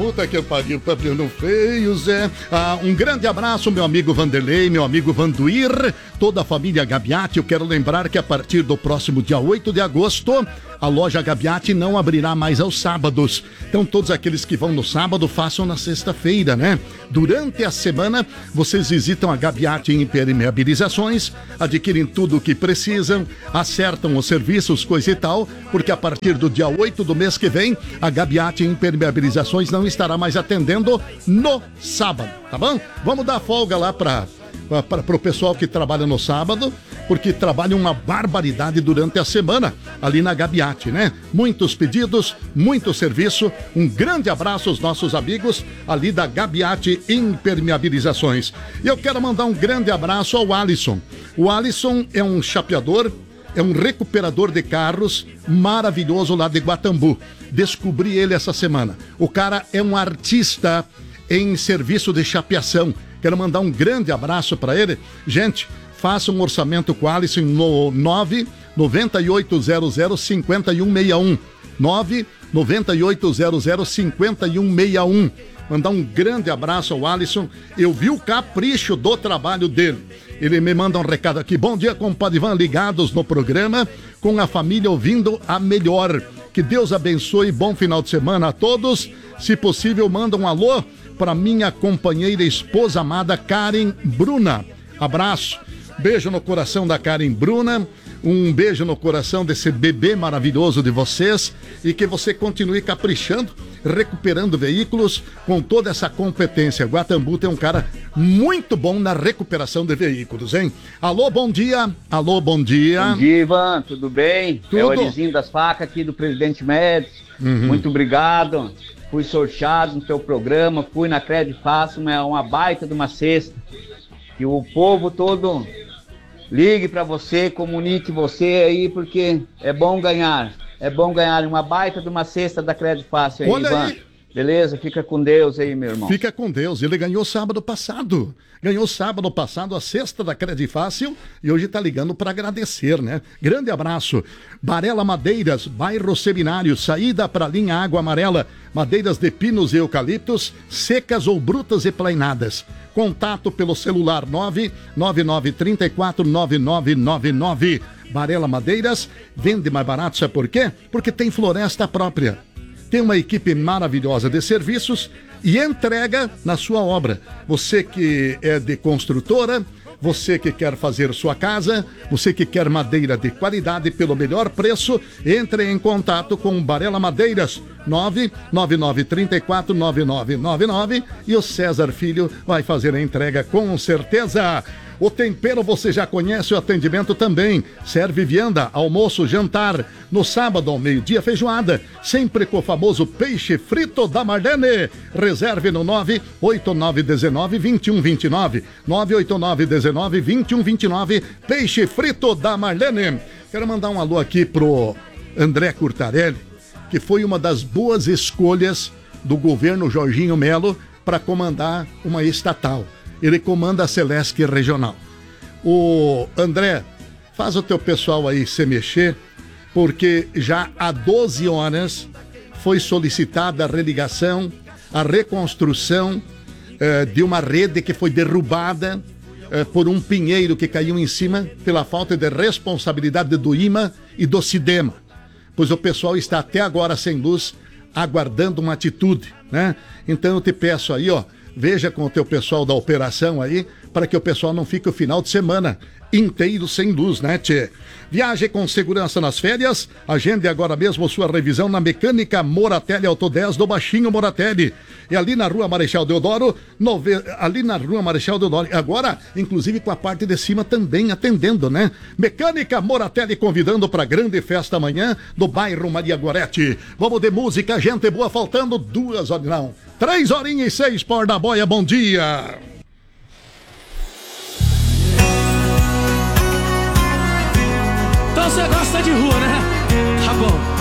Puta que pariu, tá vendo feio, Zé. Um grande abraço, meu amigo Vanderlei, meu amigo Vanduir, toda a família Gabiati. Eu quero lembrar que a partir do próximo dia 8 de agosto, a loja Gabiati não abrirá mais aos sábados. Então, todos aqueles que vão no sábado, façam na sexta-feira, né? Durante a semana, vocês visitam a Gabiati Impermeabilizações, adquirem tudo o que precisam, acertam os serviços, coisa e tal, porque a partir do dia 8 do mês que vem, a Gabiati Impermeabilizações não estará mais atendendo no sábado, tá bom? Vamos dar folga lá para o pessoal que trabalha no sábado, porque trabalha uma barbaridade durante a semana ali na Gabiati, né? Muitos pedidos, muito serviço. Um grande abraço aos nossos amigos ali da Gabiati Impermeabilizações. E eu quero mandar um grande abraço ao Alisson. O Alisson é um chapeador, é um recuperador de carros maravilhoso lá de Guatambu. Descobri ele essa semana. O cara é um artista em serviço de chapeação. Quero mandar um grande abraço para ele. Gente, faça um orçamento com o Alisson no 998005161. 998005161. Mandar um grande abraço ao Alisson. Eu vi o capricho do trabalho dele. Ele me manda um recado aqui. Bom dia, compadre Ivan, ligados no programa, com a família ouvindo a melhor. Que Deus abençoe, bom final de semana a todos. Se possível, manda um alô para minha companheira e esposa amada Karen Bruna. Abraço. Beijo no coração da Karen Bruna, um beijo no coração desse bebê maravilhoso de vocês e que você continue caprichando, recuperando veículos com toda essa competência. Guatambu tem um cara muito bom na recuperação de veículos, hein? Alô, bom dia. Alô, bom dia. Bom dia, Ivan, tudo bem? Tudo. É o Elizinho das Facas aqui do Presidente Médici. Muito obrigado. Fui sorteado no teu programa, fui na Crédito Fácil, é uma baita de uma cesta. E o povo todo ligue para você, comunique você aí, porque é bom ganhar. É bom ganhar uma baita de uma cesta da Crédito Fácil aí, olha Ivan. Aí. Beleza? Fica com Deus aí, meu irmão. Fica com Deus. Ele ganhou sábado passado. Ganhou sábado passado a cesta da Crédito Fácil e hoje tá ligando para agradecer, né? Grande abraço. Barela Madeiras, bairro Seminário, saída para a linha Água Amarela. Madeiras de pinos e eucaliptos, secas ou brutas e plainadas. Contato pelo celular 999349999. Barela Madeiras vende mais barato, sabe por quê? Porque tem floresta própria. Tem uma equipe maravilhosa de serviços e entrega na sua obra. Você que é de construtora, você que quer fazer sua casa, você que quer madeira de qualidade pelo melhor preço, entre em contato com Barela Madeiras, 999349999 e o César Filho vai fazer a entrega com certeza. O tempero você já conhece, o atendimento também. Serve vianda, almoço, jantar. No sábado, ao meio-dia, feijoada. Sempre com o famoso peixe frito da Marlene. Reserve no 98919-2129. 98919-2129. Peixe frito da Marlene. Quero mandar um alô aqui pro André Curtarelli, que foi uma das boas escolhas do governo Jorginho Melo para comandar uma estatal. Ele comanda a Celesc Regional. O André, faz o teu pessoal aí se mexer, porque já há 12 horas foi solicitada a religação, a reconstrução de uma rede que foi derrubada por um pinheiro que caiu em cima pela falta de responsabilidade do IMA e do SIDEMA. Pois o pessoal está até agora sem luz, aguardando uma atitude, né? Então eu te peço aí, ó, veja com o teu pessoal da operação aí, para que o pessoal não fique o final de semana inteiro sem luz, né, tchê? Viaje com segurança nas férias, agende agora mesmo sua revisão na Mecânica Moratelli Auto 10 do Baixinho Moratelli. E ali na Rua Marechal Deodoro, agora, inclusive com a parte de cima também atendendo, né? Mecânica Moratelli convidando para a grande festa amanhã do bairro Maria Gorete. Vamos de música, gente boa, faltando 2 horas, não, 3 horinhas e 6 por da boia, bom dia! Então você gosta de rua, né? Tá bom.